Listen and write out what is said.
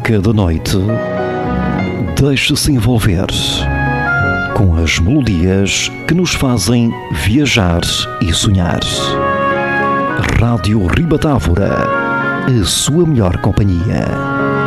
Cada noite, deixe-se envolver com as melodias que nos fazem viajar e sonhar. Rádio Ribatávora, a sua melhor companhia.